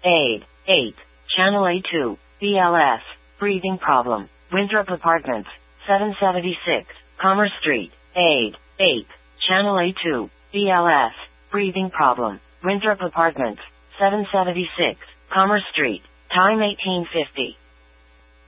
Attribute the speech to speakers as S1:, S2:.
S1: Aid. 8. Channel A2. BLS. Breathing problem. Winthrop Apartments. 776. Commerce Street. Aid. 8. Channel A2. BLS. Breathing problem. Winthrop Apartments. 776. Commerce Street. Time 1850.